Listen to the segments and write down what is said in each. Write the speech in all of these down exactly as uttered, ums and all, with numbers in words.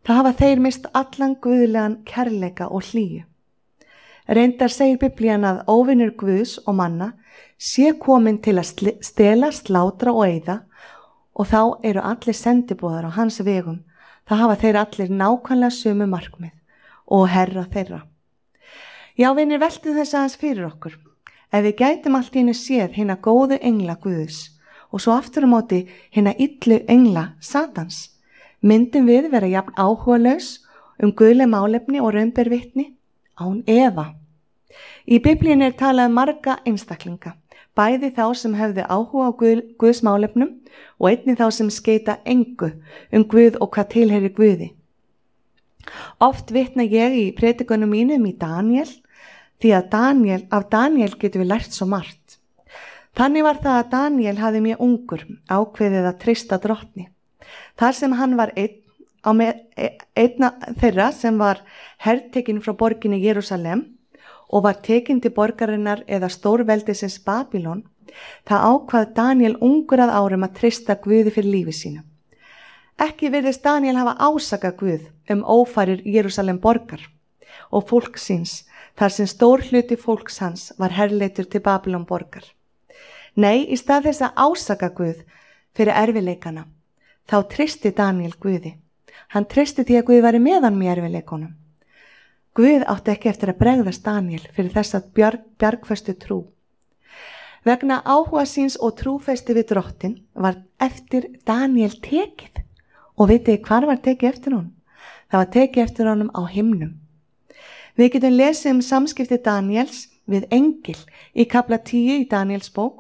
Það hafa þeir mist allan guðlegan kærleika og hlýju. Reyndar segir Biblían að óvinur Guðs og manna sé komin til að stela, slátra og eyða og þá eru allir sendiboðar á hans vegum. Það hafa þeir allir nákvæmlega sömu markmið og herra þeirra. Já, vinir, veltum þess aðeins fyrir okkur. Ef við gætum allt í einu séð hina góðu engla Guðs og svo aftur á móti hina illu engla Satans, myndum við vera jafn áhugalaus um guðleg málefni og raun ber vitni? Án efa. Í Biblíunni er talað um marga einstaklinga, bæði þá sem hefðu áhuga á Guð, Guðs málefnum og einnig þá sem skeita engu um Guð og hvað tilheyrir Guði. Oft vitna ég í predikunum mínum í Daniel, því að Daniel, af Daniel getum við lært svo margt. Þannig var það að Daniel hafði mjög ungur ákveðið að treysta drottni. Þar sem hann var einn, á með, einna þeirra sem var hertekinn frá borginni Jerúsalem og var tekinn til borgarinnar eða stórveldisins Babylon, það ákvað Daniel ungur að árum að treysta Guði fyrir lífi sínu. Ekki virðist Daniel hafa ásakað Guð um ófarir Jerúsalem borgar og fólk síns, þar sem stór hluti fólks hans var herleitur til Babylon borgar. Nei, í stað þess að ásaka Guð fyrir erfileikana, þá treysti Daniel Guði. Hann treysti því að Guð væri með hann í erfileikunum. Guð átti ekki eftir að bregðast Daniel fyrir þessa bjarg, bjargföstu trú. Vegna áhuga síns og trúfesti við drottin var eftir Daniel tekið. Og vitið hvar var tekið eftir honum? Það var tekið eftir honum á himnum. Við getum lesið um samskipti Daniels við engil í kapla tíu í Daniels bók.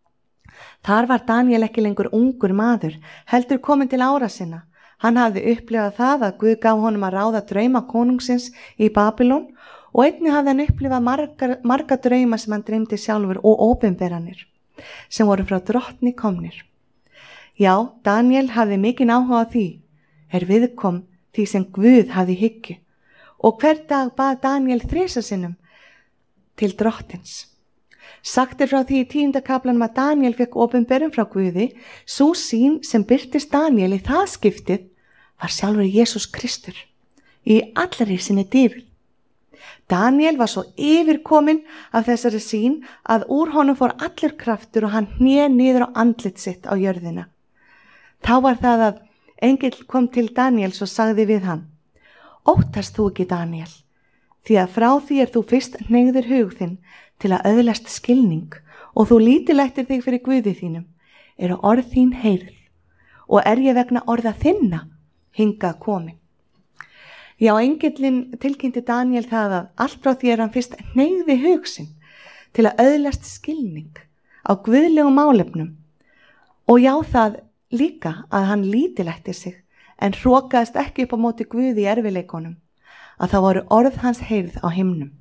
Þar var Daniel ekki lengur ungur maður, heldur komin til ára sinna. Hann hafði upplifað það að Guð gaf honum að ráða drauma konungsins í Babylon og einnig hafði hann upplifað marga, marga drauma sem hann dreymdi sjálfur og opinberanir sem voru frá drottni komnir. Já, Daniel hafði mikinn áhuga á því, er viðkom því sem Guð hafði hyggju og hver dag bað Daniel þrisvar sinnum til drottins. Sagt er frá því í tíunda kaflanum að Daniel fekk opinberun frá Guði, sú sýn sem birtist Daniel í það skiptið var sjálfur Jesús Kristur í allri sinni dýrð. Daniel var svo yfirkominn af þessari sýn að úr honum fór allur kraftur og hann hné niður á andlit sitt á jörðina. Þá var það að engill kom til Daniels og sagði við hann: Óttast þú ekki, Daniel, því að frá því er þú fyrst hneigður hug þinn til að öðlast skilning og þú lítilættir þig fyrir Guði þínum, eru orð þín heyrð og er ég vegna orða þinna hingað komin. Já, engillinn tilkynnti Daniel það að allt frá því er hann fyrst hneigði hug sinn til að öðlast skilning á guðlegum málefnum og já, það líka að hann lítilætti sig en hrokaðist ekki upp á móti Guði í erfileikunum, að það voru orð hans heyrð á himnum.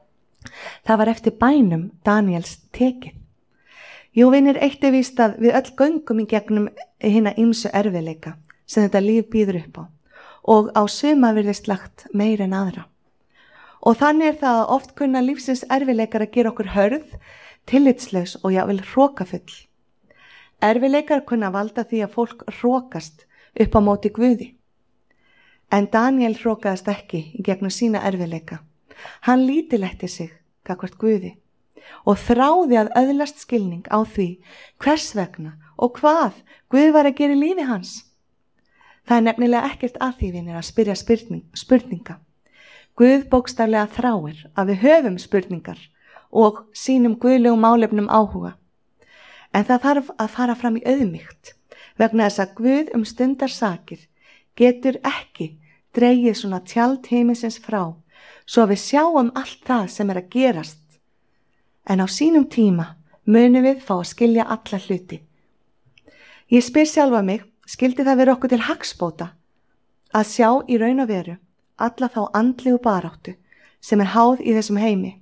Það var eftir bænum Daniels tekið. Jú, vinir, eitt er víst að við öll göngum í gegnum hina ýmsu erfileika sem þetta líf býður upp á og á suma virðist lagt meir en aðra. Og þannig er það að oft kunna lífsins erfileikar að gera okkur hörð, tillitslaus og jável hrokafull. Erfileikar kunna valda því að fólk hrokast upp á móti Guði. En Daniel hrokaðist ekki í gegnum sína erfileika. Hann lítilætti sig gagnvart Guði og þráði að öðlast skilning á því hvers vegna og hvað Guð var að gera í lífi hans. Það er nefnilega ekkert að því, vinir, að spyrja spurning, spurninga. Guð bókstaflega þráir að við höfum spurningar og sínum guðlegum málefnum áhuga. En það þarf að fara fram í auðmýkt vegna þess að Guð um stundarsakir getur ekki dregið svona tjald himinsins frá svo að við sjáum allt það sem er að gerast. En á sínum tíma munum við fá að skilja alla hluti. Ég spyr sjálfa mig, skildi það vera okkur til hagsbóta að sjá í raun og veru alla þá andlegu baráttu sem er háð í þessum heimi?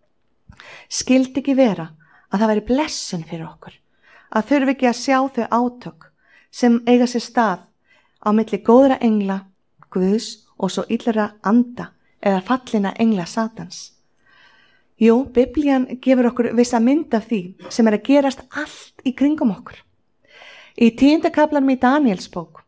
Skildi ekki vera að það væri blessun fyrir okkur, að þurfi ekki að sjá þau átök sem eiga sér stað á milli góðra engla, Guðs og svo illra anda eða fallina engla Satans? Jú, Biblían gefur okkur vissa mynd af því sem er að gerast allt í kringum okkur. Í tíunda kaflanum í Daniels bók,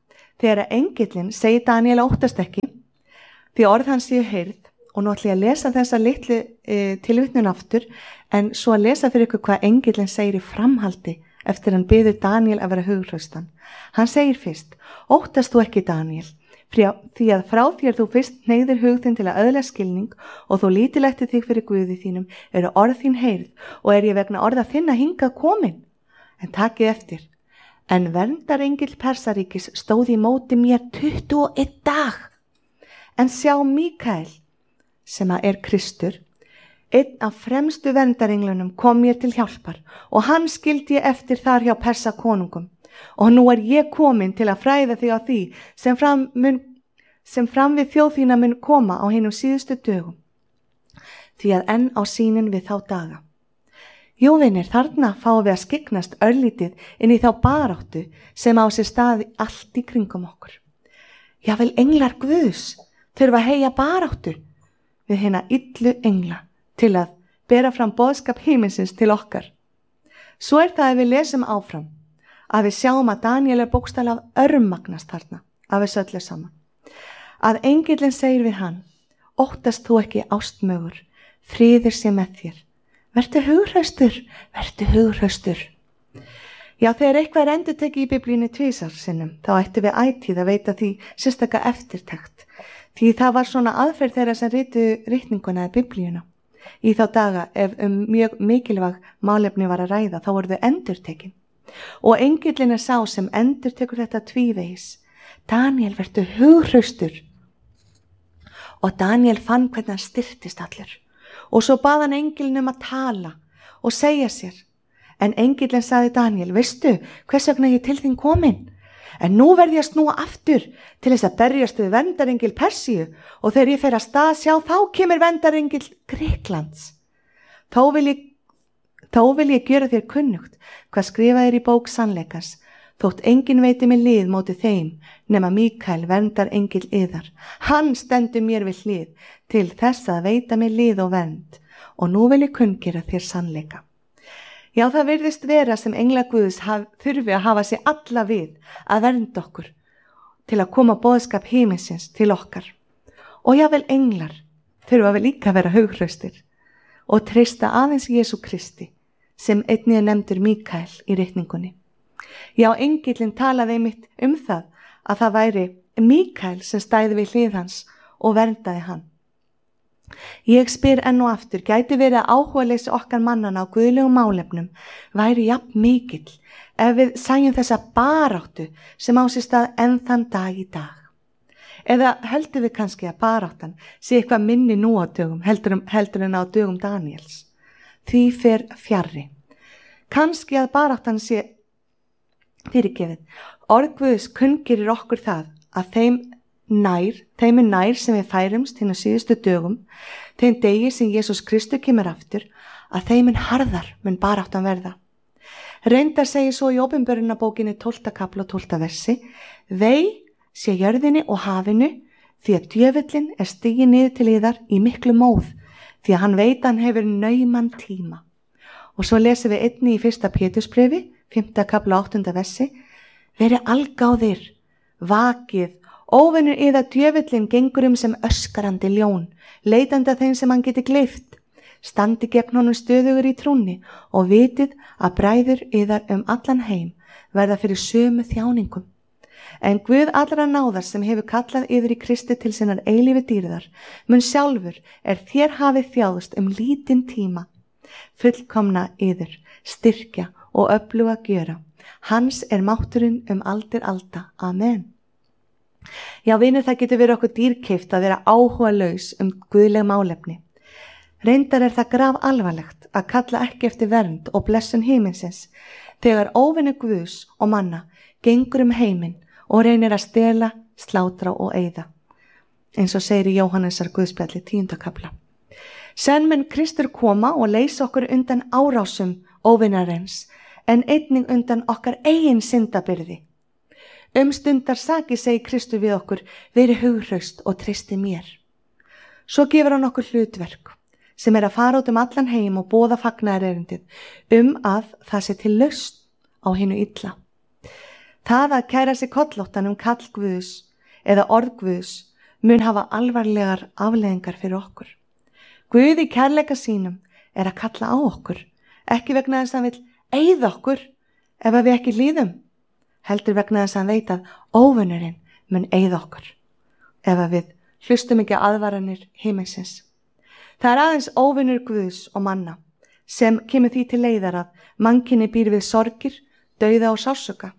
Þegar engillinn segir Daníel óttast ekki, því orð hans séu heyrð, og nú ætla ég að lesa þessa litlu e, tilvitnun aftur, en svo að lesa fyrir ykkur hvað engillinn segir í framhaldi eftir hann biður Daníel að vera hughraustan. Hann segir fyrst, óttast þú ekki Daníel, því að frá þér þú fyrst hneigðir hug þinn til að öðla skilning og þú lítilegti þig fyrir Guði þínum, eru orð þín heyrð og er ég vegna orða þinna hingað komin. En takið eftir, en verndarengill Persaríkis stóð í móti mér tuttugu og einn dag. En sjá Míkael, sem að er Kristur, einn af fremstu verndarenglunum kom mér til hjálpar og hann skildi ég eftir þar hjá Persa konungum. Og nú er ég komin til að fræða þig á því sem fram, mun, sem fram við þjóð þína mun koma á hinum síðustu dögum, því að enn á sýnin við þá daga. Jú vinir, þarna fáum við að skyggnast örlítið inn í þá baráttu sem á sér staði allt í kringum okkur. Jável englar Guðs þurfa að heyja baráttu við hina illu engla til að bera fram boðskap himinsins til okkar. Svo er það að við lesum áfram, að við sjáum að Daníel er bókstaflega örmagnast þarna af þessu öllu saman. Að engillinn segir við hann, óttast þú ekki ástmögur, friður sé með þér. Vertu hughraustur, vertu hughraustur. Já, þegar eitthvað er endurtekið í Biblíunni tvisvar sinnum, þá ættu við ætíð að veita því sérstaka eftirtekt. Því það var svona aðferð þeirra sem ritu ritninguna eða Biblíuna. Í þá daga, ef um mjög mikilvæg málefni var að ræða, þá voru þau endurtekin. Og engillinn er sá sem endurtekur þetta tvívegis. Daníel, vertu hughraustur. Og Daníel fann hvernig hann styrktist allur. Og svo bað hann engillinn um að tala og segja sér. En engillinn sagði Daníel, veistu, hvers vegna ég til þín komin? En nú verð ég að snúa aftur til þess að berjast við verndarengil Persíu og þegar ég fer að stað sjá, þá kemur verndarengil Grikklands. Þó vil ég Þó vil ég gjöra þér kunnugt hvað skrifað er í bók sannleikans, þótt enginn veiti mig lið móti þeim nema Míkael verndar engil yðar. Hann stendur mér við hlið til þess að veita mig lið og vernd og nú vil ég kunngera þér sannleika. Já, það virðist vera sem engla Guðs haf, þurfi að hafa sig alla við að vernda okkur til að koma boðskap himinsins til okkar. Og jável englar þurfa við líka að vera hughraustir og treysta aðeins Jesú Kristi, sem einnig er nefndur Míkael í ritningunni. Já, engillinn talaði einmitt um það að það væri Míkael sem stæði við hlið hans og verndaði hann. Ég spyr enn og aftur, gæti verið að áhugaleysi okkar mannana á guðlegum málefnum væri jafn mikill ef við sæjum þessa baráttu sem á sér stað enn þann dag í dag. Eða höldum við kannski að baráttan sé eitthvað minni nú á dögum heldur, heldur en á dögum Daníels. Því fer fjarri. Kannski að baráttan sé fyrirgefið. Orð Guðs kunngerir okkur það að þeim nær, þeim er nær sem við færumst hinn á síðustu dögum, þeim degi sem Jesús Kristur kemur aftur, að þeim er harðar mun baráttan verða. Reyndar segir svo í Opinberunarbókinni tólfta kapla og tólfta versi, vei sé jörðinni og hafinu, því að djöfullinn er stigið niður til yðar í miklu móð, því að hann veit hann hefur nauman tíma. Og svo lesum við einni í fyrsta Pétursbrefi, fimmta kapla áttunda versi, verið algáðir, vakið, óvinnur yðar djöfullinn gengur um sem öskarandi ljón, leitandi að þeim sem hann geti gleypt, standi gegn honum stöðugur í trúnni og vitið að bræður yðar um allan heim verða fyrir sömu þjáningum. En Guð allra náðar sem hefur kallað yfir í Kristi til sinnar eilífi dýrðar, mun sjálfur er þér hafið þjáðust um lítinn tíma, fullkomna yður, styrkja og öfluga gjöra. Hans er mátturinn um aldir alda. Amen. Já, vinir, það getur verið okkur dýrkeypt að vera áhugalaus um guðleg málefni. Reyndar er það graf alvarlegt að kalla ekki eftir vernd og blessun himinsins þegar óvinni Guðs og manna gengur um heiminn og reynir að stela, slátra og eyða. Eins og segir í Jóhannesar Guðspjalli tíunda kapla. Senn mun Kristur koma og leysa okkur undan árásum óvinarins en einnig undan okkar eigin syndabyrði. Um stundar saki segir Kristur við okkur, veri hughraust og treysti mér. Svo gefur hann okkur hlutverk sem er að fara út um allan heim og boða fagnaðarerindið um að það sé til lausn á hinu illa. Það að kæra sig kollóttan um kall Guðs eða orð Guðs mun hafa alvarlegar afleiðingar fyrir okkur. Guð í kærleika sínum er að kalla á okkur, ekki vegna þess að hann vill eyða okkur ef við ekki hlýðum, heldur vegna þess að hann veit að óvinurinn mun eyða okkur ef við hlustum ekki á aðvaranir himinsins. Það er aðeins óvinur Guðs og manna sem kemur því til leiðar að mannkyni býr við sorgir, dauða og sársauka.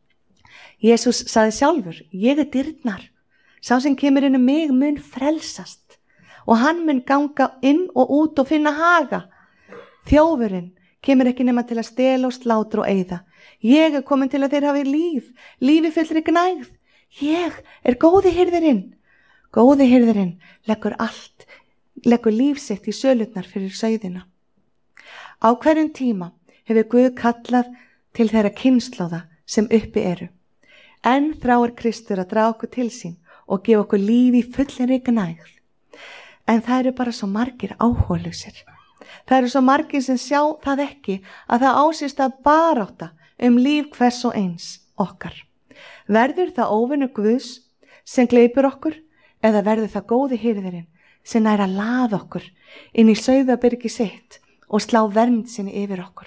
Jesús sagði sjálfur, ég er dyrnar, sá sem kemur inn um mig mun frelsast og hann mun ganga inn og út og finna haga. Þjófurinn kemur ekki nema til að stela og slátra og eyða. Ég er komin til að þeir hafi líf, lífi fullri gnægð. Ég er góði hirðirinn. Góði hirðirinn leggur allt, leggur líf sitt í sölurnar fyrir sauðina. Á hverjum tíma hefur Guð kallað til þeirra kynslóða sem uppi eru. En þráir Kristur að draga okkur til sín og gefa okkur líf í fullri gnægð. En það eru bara svo margir áhugalausir. Það eru svo margir sem sjá það ekki að það ásist að barátta um líf hvers og eins okkar. Verður það óvinur Guðs sem gleypir okkur eða verður það góði hirðirinn sem nær að laða okkur inn í sauðabyrgi sitt og slá vernd sinni yfir okkur?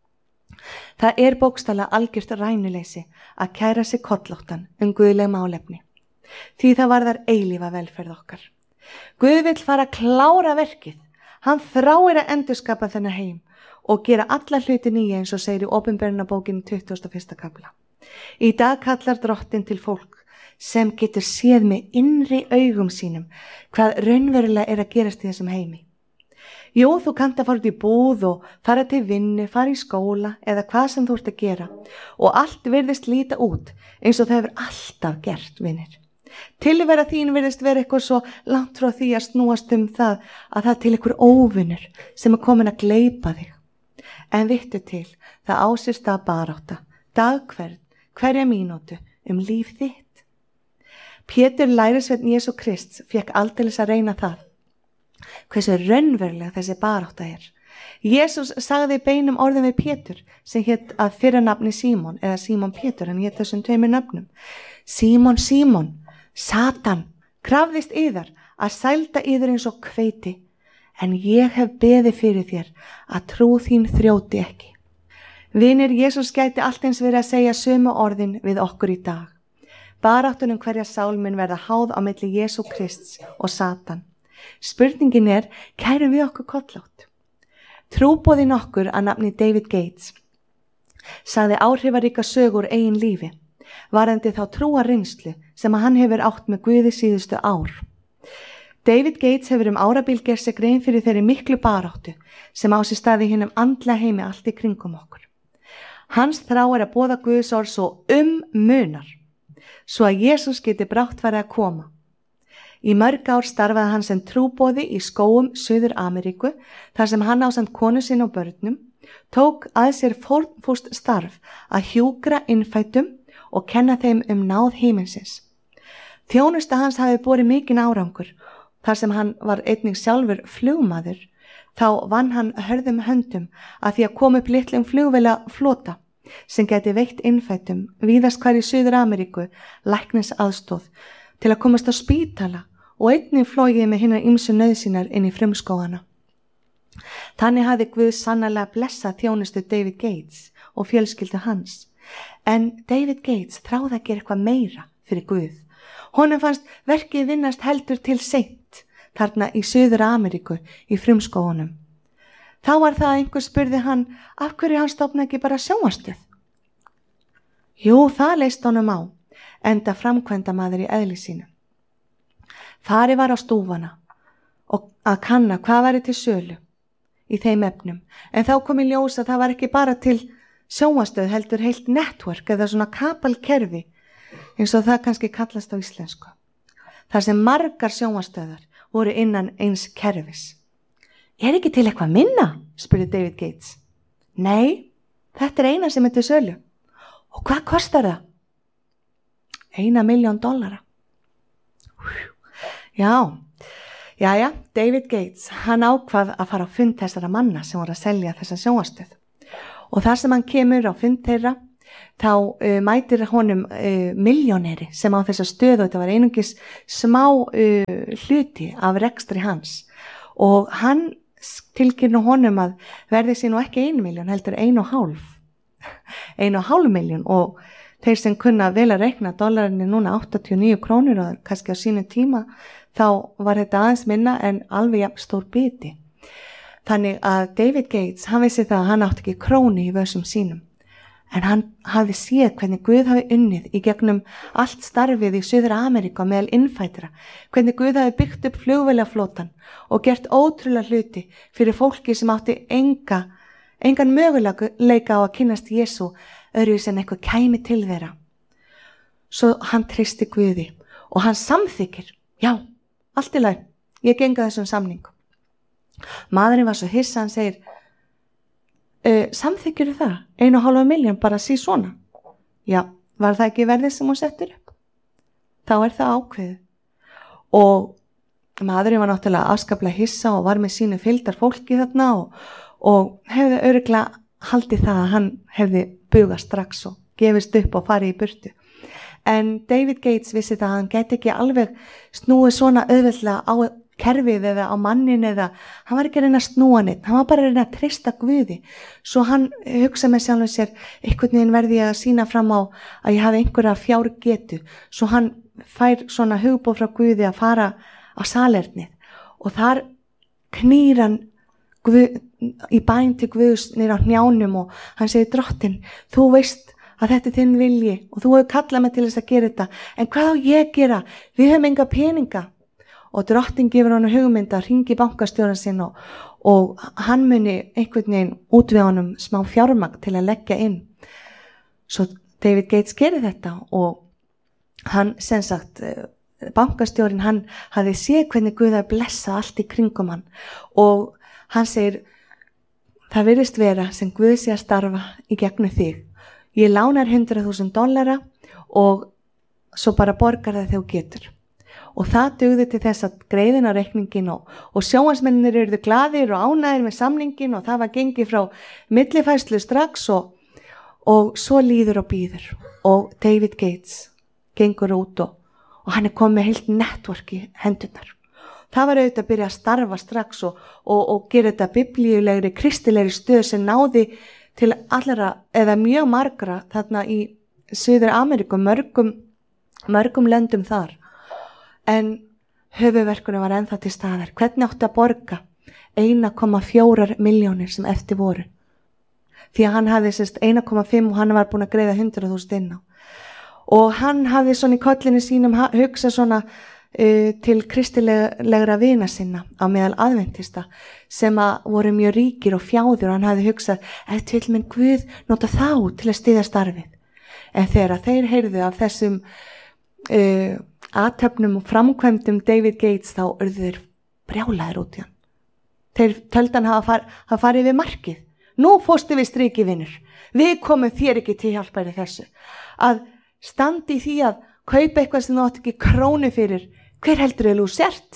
Það er bókstaflega algjört rænuleysi að kæra sig kollóttan um guðleg málefni, því það varðar eilífa velferð okkar. Guð vill fara að klára verkið. Hann þráir að endurskapa þennan heim og gera alla hluti nýja eins og segir í Opinberunarbókinni tuttugasta og fyrsta kafla. Í dag kallar Drottinn til fólk sem getur séð með innri augum sínum hvað raunverulega er að gerast í þessum heimi. Jú, þú kannt að fara út í búð og fara til vinnu, fara í skóla eða hvað sem þú ert að gera og allt virðist líta út eins og það hefur alltaf gert, vinir. Tilvera þín virðist vera eitthvað svo langt frá því að snúast um það að það er til einhver óvinur sem er komin að gleypa þig. En vittu til, það ásist að barátta, daghvern, hverja mínútu um líf þitt. Pétur lærisveinn Jesú Krists fekk aldeilis að reyna það, hversu raunverulega þessi barátta er. Jesús sagði beinum orðum við Pétur sem hétt að fyrra nafni Símon eða Símon Pétur, hann hétt þessum tveimur nöfnum. Símon, Símon, Satan krafðist yðar að sælda yður eins og hveiti, en ég hef beðið fyrir þér að trú þín þrjóti ekki. Vinir, Jesús gæti allt eins verið að segja sömu orðin við okkur í dag. Baráttun um hverja sál mun verða háð á milli Jesú Krists og Satan. Spurningin er, kærum við okkur kollótt? Trúboðinn okkur að nafni David Gates sagði áhrifaríka sögur eigin lífi, varandi þá trúa reynslu sem að hann hefur átt með Guði síðustu ár. David Gates hefur um árabil gert sér grein fyrir þeirri miklu baráttu sem á sér staði hinum andlega heimi allt í kringum okkur. Hans þrá er að boða Guðs orð svo um munar, svo að Jesús geti brátt farið að koma. Í mörg ár starfaði hann sem trúboði í skógum Suður Ameríku, þar sem hann ásamt konu sinni og börnum tók að sér fórnfúst starf að hjúkra innfættum og kenna þeim um náð himinsins. Þjónusta hans hafi borið mikinn árangur, þar sem hann var einnig sjálfur flugmaður, þá vann hann hörðum höndum að því að koma upp litlum flugvéla flota sem geti veitt innfættum víðast hvar í Suður Ameríku læknis aðstóð til að komast á spítala og einnig flogið með hinnar ýmsu nauðsynjar inn í frumskógana. Þannig hafði Guð sannarlega blessað þjónustu David Gates og fjölskyldu hans. En David Gates þráði að gera eitthvað meira fyrir Guð. Honum fannst verkið vinnast heldur til seint þarna í Suður Ameríku í frumskógunum. Þá var það að einhver spurði hann af hverju hann stofnaði ekki bara sjónvarpsstöð. Jú, það leist honum á, enda framkvæmdamaður í eðli sínu. Farið var á stúfana og að kanna hvað væri til sölu í þeim efnum, en þá kom í ljós að það var ekki bara til sjónvarpsstöð heldur heilt network eða svona kapalkerfi, eins og það kannski kallast á íslensku. Þar sem margar sjónvarpsstöðar voru innan eins kerfis. Er ekki til eitthvað minna? Spurði David Gates. Nei, þetta er eina sem er til sölu. Og hvað kostar það? Eina milljón dollara. Já, já, já, David Gates, hann ákvað að fara á fund þessara manna sem voru að selja þessa sjónvarpsstöð. Og þar sem hann kemur á fund þeirra, þá uh, mætir honum uh, milljóneri sem á þessa stöðu, þetta var einungis smá uh, hluti af rekstri hans og hann tilkynna honum að verði sér nú ekki ein miljón heldur ein og hálf ein og hálf miljón og þeir sem kunna vel að reikna dollarinni núna áttatíu og níu krónur og kannski á sínu tíma þá var þetta aðeins minna en alveg jafn stór biti. Þannig að David Gates, hann vissi það að hann átti ekki krónu í vössum sínum en hann hafði séð hvernig Guð hafi unnið í gegnum allt starfið í Suður Ameríku meðal innfætra, hvernig Guð hafi byggt upp flugvélaflotann og gert ótrúlega hluti fyrir fólki sem átti enga, engan möguleika á að kynnast Jesú öðru sem eitthvað kæmi til þeirra. Svo hann treysti Guði og hann samþykir, já, allt í lagi, ég genga þessum samning. Maðurinn var svo hissa, hann segir, e, samþykir það, einu og hálfa miljón bara sí svona. Já, var það ekki verðið sem hún settur upp? Þá er það ákveðið. Og maðurinn var náttúrulega afskaplega hissa og var með sínu fylgdar fólki þarna og, og hefði örugglega haldið það að hann hefði bugað strax og gefist upp og farið í burtu. En David Gates vissi það að hann gæti ekki alveg snúið svona auðveldlega á kerfið eða á mannin eða hann var ekki að reyna að snúa neitt, hann var bara að reyna að treysta Guði. Svo hann hugsa með sjálfum sér, einhvern veginn verði ég að sína fram á að ég hafi einhverja fjárgetu. Svo hann fær svona hugboð frá Guði að fara á salernið og þar knýr hann Guð, í bæn til Guðs niður á hnjánum og hann segir, Drottinn, þú veist að þetta er þinn vilji og þú hefur kallað mig til þess að gera þetta, en hvað á ég að gera? Við höfum enga peninga. Og Drottinn gefur hann hugmynd að hringi bankastjóran sinn og, og hann muni einhvern veginn út við honum smá fjármagn til að leggja inn. Svo David Gates gerir þetta og hann sem sagt, bankastjórin, hann hafði séð hvernig Guð að blessa allt í kringum hann og hann segir, það virðist vera sem Guð sé að starfa í gegnum þig. Ég lánar hundrað þúsund dollara og svo bara borgar það þegar þú getur. Og það dugði til þess að greiðin á reikningin og, og sjónvarpsmennirnir eruðu glaðir og ánægðir með samningin og það var gengið frá millifærslu strax og, og svo líður og býður. Og David Gates gengur út og, og hann er komið heilt network í hendurnar. Það var auðvitað að byrja að starfa strax og, og, og gera þetta biblíulegri, kristilegri stöð sem náði til allra eða mjög margra þarna í Suður Ameríku, mörgum, mörgum löndum þar. En höfuðverkunum var ennþá til staðar. Hvernig átti að borga eina komma fjórar milljónir sem eftir voru? Því að hann hafði sérst eina komma fimm og hann var búin að greiða hundrað þúsund inn á. Og hann hafði svona í kollinu sínum hugsa svona Uh, til kristilegra vina sinna á meðal aðventista sem að voru mjög ríkir og fjáður og hann hafði hugsað, ef til minn Guð nota þá til að styðja starfið. En þegar þeir heyrðu af þessum uh, athöfnum og framkvæmdum David Gates þá urðu þeir brjálaðir út í hann. Þeir töldan hafa, far, hafa farið við markið. Nú fórstu við striki vinnur. Við komum þér ekki til hjálpari þessu. Að standi því að kaupa eitthvað sem þú átt ekki krónu fyrir. Hver heldur þú sért?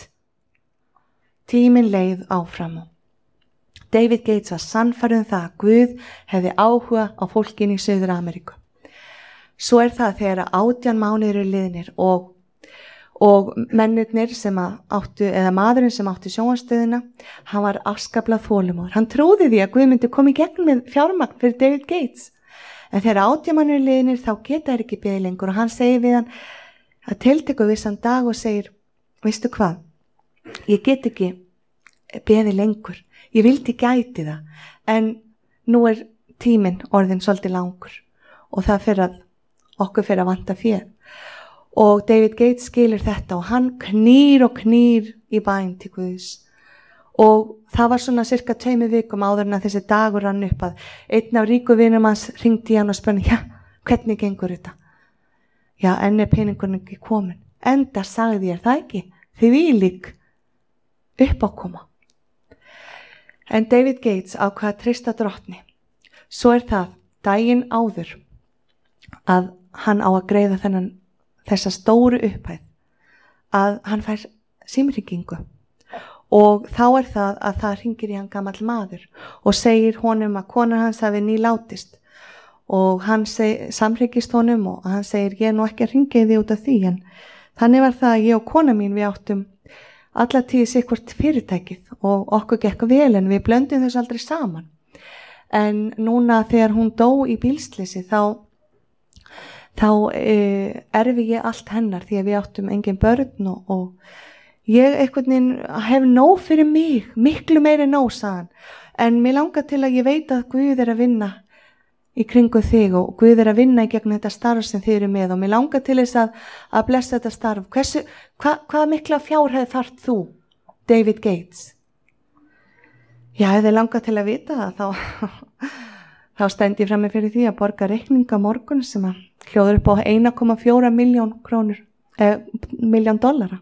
Tíminn leið áfram. David Gates var sannfærður um það að Guð hefði áhuga á fólkinu í Suður Ameríku. Svo er það þegar átján mánuðir eru liðnir og, og mennirnir sem áttu, eða maðurinn sem áttu sjónvarpsstöðina, hann var afskaplega þolinmóður. Hann trúði því að Guð myndi koma í gegn með fjármagn fyrir David Gates. En þegar átján mánuðir eru liðnir þá geta þær ekki beðið lengur og hann segir við hann að tiltekur vissan dag og segir, veistu hvað, ég get ekki beðið lengur, ég vildi gæti það, en nú er tíminn orðin svolítið langur og það fyrir að okkur fyrir að vanta fér. Og David Gates skilur þetta og hann knýr og knýr í bæn til Guðs. Og það var svona cirka tveimur vikum áður en að þessi dagur rann upp að einn af ríku vinum hans hringdi í hann og spurði, já, hvernig gengur þetta? Já, enn er peningurinn ekki komin. Enda sagði ég það ekki, þvílík uppákoma. En David Gates ákvað að treysta Drottni. Svo er það daginn áður að hann á að greiða þennan, þessa stóru upphæð, að hann fær símhringingu. Og þá er það að það hringir í hann gamall maður og segir honum að konan hans hafi nýlátist og hann seg, samhryggist honum og hann segir ég er nú ekki að hringja í því út af því en þannig var það að ég og kona mín við áttum alla tíð sikkvort fyrirtækið og okkur gekk vel en við blöndum þess aldrei saman. En núna þegar hún dó í bílsleysi þá, þá e, erfi ég allt hennar því að við áttum engin börn og, og ég einhvern veginn hef nóg fyrir mig, miklu meiri nóg sagðan. En mér langar til að ég veit að Guð er að vinna í kringu þig og Guð er að vinna í gegnum þetta starf sem þið eru með og mér langar til þess að, að blessa þetta starf. Hversu, hva, hvað mikla fjárhæð þarft þú, David Gates? Já, ef þið langar til að vita það, þá, þá stend ég frammi fyrir því að borga reikninga morgun sem að hljóður upp á einn komma fjórar milljón krónur, eh, milljón dollara.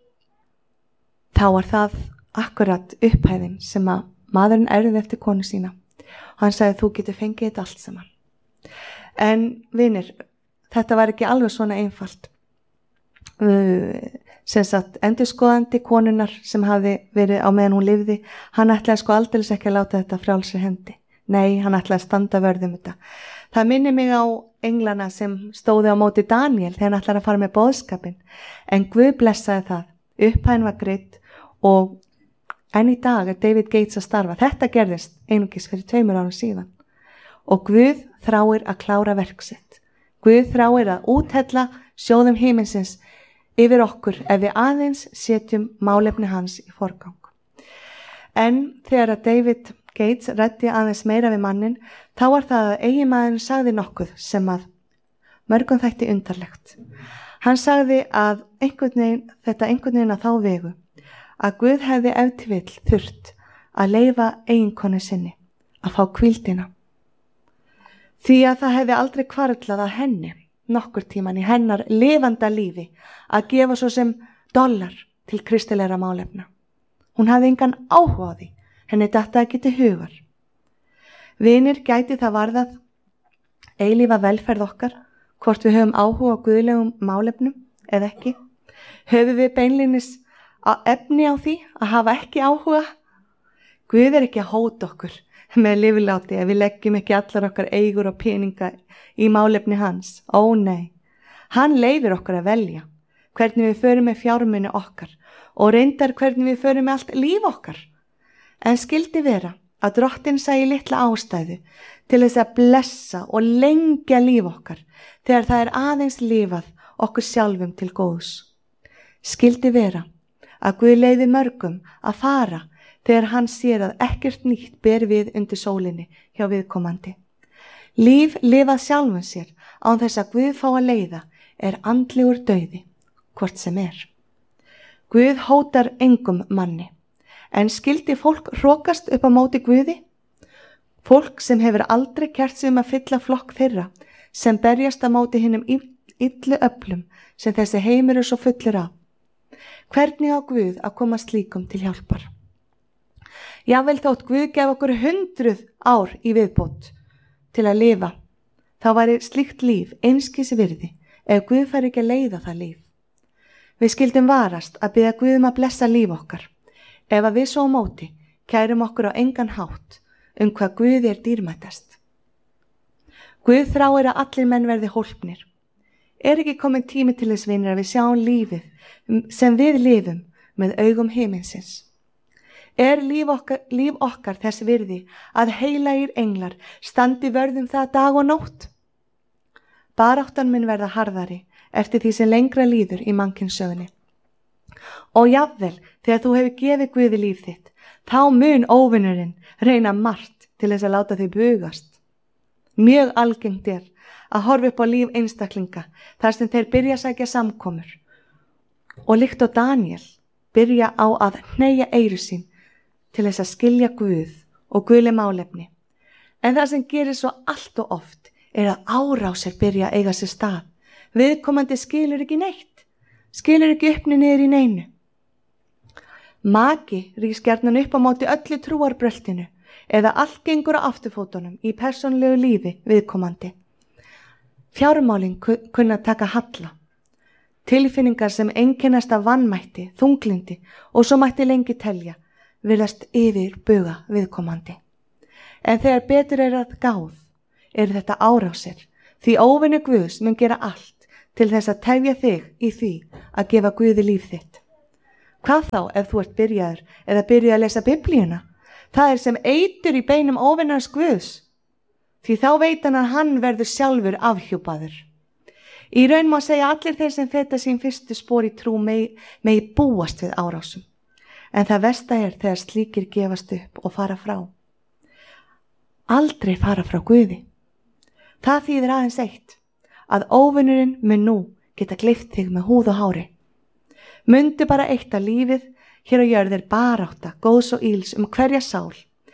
Þá var það akkurat upphæðin sem að maðurinn erði eftir konu sína. Hann sagði þú getur fengið þetta allt saman. En vinir, þetta var ekki alveg svona einfalt. Uh, sem sagt, endurskoðandi konunar sem hafði verið á meðan hún lifði, hann ætlaði sko aldeilis ekki að láta þetta frjálsri hendi. Nei, hann ætlaði að standa vörð um þetta. Það minni mig á englana sem stóði á móti Daniel þegar hann ætlaði að fara með boðskapin. En Guð blessaði það. Upphæðin var greidd og en í dag er David Gates að starfa. Þetta gerðist einungis fyrir tveimur árum síðan. Og Guð þráir að klára verk sitt. Guð þráir að úthella sjóðum himinsins yfir okkur ef við aðeins setjum málefni hans í forgang. En þegar að David Gates ræddi aðeins meira við mannin, þá var það að eiginmaðurinn sagði nokkuð sem að mörgum þætti undarlegt. Hann sagði að einhvern veginn, þetta einhvern veginn að þá vegu að Guð hefði ef til vill þurft að leyfa eiginkonu sinni að fá hvíldina. Því að það hefði aldrei hvarflað að henni nokkur tíman í hennar lifanda lífi að gefa svo sem dollar til kristilegra málefna. Hún hafði engan áhuga á því, henni datt ekki til hugar. Vinir, gæti það varðað eilífa velferð okkar, hvort við höfum áhuga á guðlegum málefnum eða ekki? Höfum við beinlínis á efni á því að hafa ekki áhuga? Guð er ekki að hóta okkur með lífláti ef við leggjum ekki allar okkar eigur og peninga í málefni hans. Ó nei, hann leyfir okkur að velja hvernig við förum með fjármuni okkar og reyndar hvernig við förum með allt líf okkar. En skildi vera að Drottinn sæi litla ástæðu til þess að blessa og lengja líf okkar þegar það er aðeins lifað okkur sjálfum til góðs. Skildi vera að Guð leyfi mörgum að fara þegar hann sér að ekkert nýtt ber við undir sólinni hjá viðkomandi. Líf lifað sjálfum sér án þess að Guð fá að leiða er andlegur dauði, hvort sem er. Guð hótar engum manni, en skildi fólk hrókast upp á móti Guði? Fólk sem hefur aldrei kært sig um að fylla flokk þeirra, sem berjast á móti hinum illu öflum sem þessi heimur er svo fullur af. Hvernig á Guð að koma slíkum til hjálpar? Jável þótt Guð gef okkur hundruð ár í viðbót til að lifa, þá væri slíkt líf einskis virði ef Guð fær ekki að leiða það líf. Við skildum varast að biðja Guð um að blessa líf okkar, ef að við svo á móti kærum okkur á engan hátt um hvað Guð er dýrmætast. Guð þráir að allir menn verði hólpnir. Er ekki komin tími til þess vinir að við sjáum lífið sem við lifum með augum himinsins? Er líf okkar, líf okkar þess virði að heilagir englar standi vörðum það dag og nótt? Baráttan mun verða harðari eftir því sem lengra líður í mannkynssögunni. Og jafnvel þegar þú hefur gefið Guði líf þitt, þá mun óvinurinn reyna margt til þess að láta þig bugast. Mjög algengt er að horfa upp á líf einstaklinga þar sem þeir byrja að sækja samkomur og líkt á Daniel byrja á að hneigja eyru sín til þess að skilja Guð og guðleg málefni. En það sem gerir svo allt og oft er að árásir byrja að eiga sér stað. Viðkomandi skilur ekki neitt, skilur ekki uppni niður í neinu. Maki rís gjarnan upp á móti öllu trúarbröltinu eða allt gengur á afturfótunum í persónlegu lífi viðkomandi. Fjármálin kunna taka halla. Tilfinningar sem einkennast af vanmætti, þunglindi og svo mætti lengi telja virðast yfir buga viðkomandi. En þegar betur er að gáð, eru þetta árásir, því óvinur Guðs mun gera allt til þess að tefja þig í því að gefa Guði líf þitt. Hvað þá ef þú ert byrjaður eða byrjuð að lesa Biblíuna? Það er sem eitur í beinum óvinnars Guðs, því þá veit hann að hann verður sjálfur afhjúpaður. Í raun má segja allir þeir sem feta sín fyrstu spor í trú megi, megi búast við árásum. En það versta er þegar slíkir gefast upp og fara frá. Aldrei fara frá Guði. Það þýðir aðeins eitt, að óvinnurinn mun nú geta gleypt þig með húð og hári. Mundu bara eitt að lífið hér á jörð er barátta, góðs og íls um hverja sál.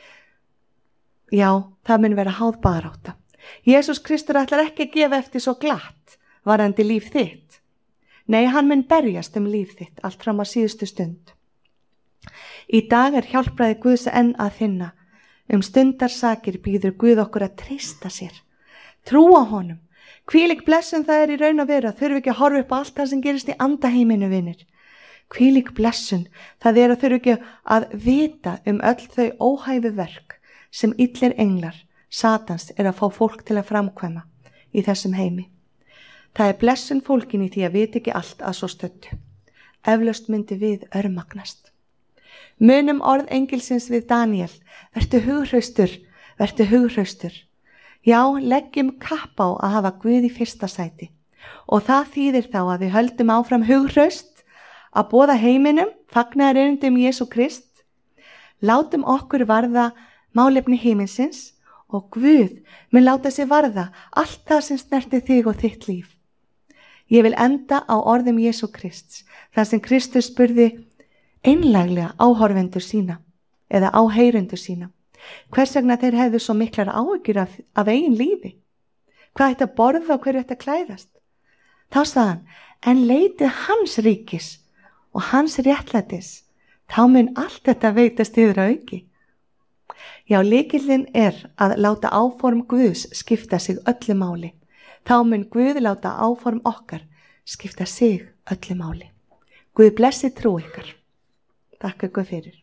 Já, það mun vera háð barátta. Jesús Kristur ætlar ekki að gefa eftir svo glatt varðandi líf þitt. Nei, hann mun berjast um líf þitt allt fram á síðustu stund. Í dag er hjálpræði Guðs enn að finna. Um stundarsakir býður Guð okkur að treysta sér. Trúa honum. Hvílík blessun það er í raun og veru að þurfi ekki að horfa upp á allt það sem gerist í andaheiminu, vinir. Hvílík blessun það er að þurfi ekki að vita um öll þau óhæfu verk sem illir englar, Satans, er að fá fólk til að framkvæma í þessum heimi. Það er blessun fólkin í því að vita ekki allt að svo stöddu. Eflaust myndi við örmagnast. Munum orð engilsins við Daniel, vertu hughraustur, vertu hughraustur. Já, leggjum kapp á að hafa Guð í fyrsta sæti og það þýðir þá að við höldum áfram hughraust að boða heiminum, fagnaðarerindum Jesú Krist. Látum okkur varða málefni heiminsins og Guð mun láta sig varða allt það sem snerti þig og þitt líf. Ég vil enda á orðum Jesú Krists, þar sem Kristus spurði einlæglega áhorfendur sína eða áheyrendur sína. Hvers vegna þeir hefðu svo miklar áhyggjur af, af eigin lífi? Hvað ætti að borða og hverju ætti að klæðast? Þá sagði hann, en leitið hans ríkis og hans réttlætis, þá mun allt þetta veitast yfir að auki. Já, lykillinn er að láta áform Guðs skipta sig öllu máli. Þá mun Guð láta áform okkar skipta sig öllu máli. Guð blessi trú ykkar. Takk ykkur fyrir.